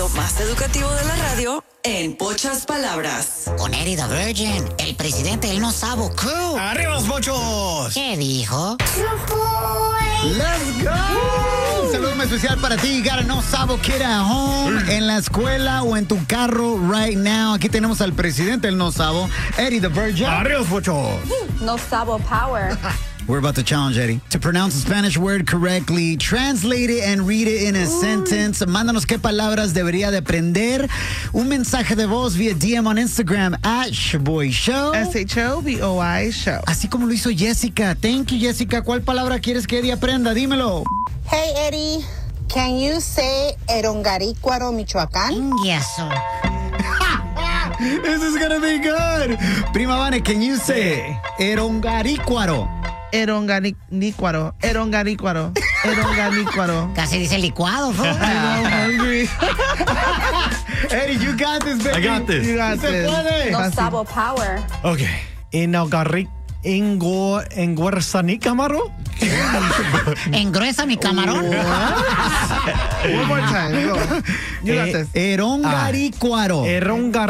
segmento más educativo de la radio en pocas palabras. Con Eddie the Virgin, el presidente del No Sabo Crew. ¡Arriba los mochos! ¿Qué dijo? ¡Let's go! Un saludo muy especial para ti. Got a No Sabo Kid at home, en la escuela o en tu carro right now. Aquí tenemos al presidente del No Sabo, Eddie the Virgin. ¡Arriba los mochos! No Sabo Power. We're about to challenge Eddie to pronounce a Spanish word correctly, translate it and read it in a sentence. Mándanos qué palabras debería de aprender. Un mensaje de voz vía DM on Instagram @ShoboyShow. SHOBOI Show. Así como lo hizo Jessica. Thank you, Jessica. ¿Cuál palabra quieres que Eddie aprenda? Dímelo. Hey, Eddie, can you say Erongarícuaro, Michoacán? Yeso. This is gonna be good. Prima Vane, can you say Erongarícuaro? Erongarícuaro. Casi dice licuado, fo. I'm hungry. Eddie, you got this, baby. I got this. You got Se this. puede. No Sabo Power. Ok. Enguerzani Camaro. Engruesa mi camarón. One more time. Go. You got this. Erongarícuaro.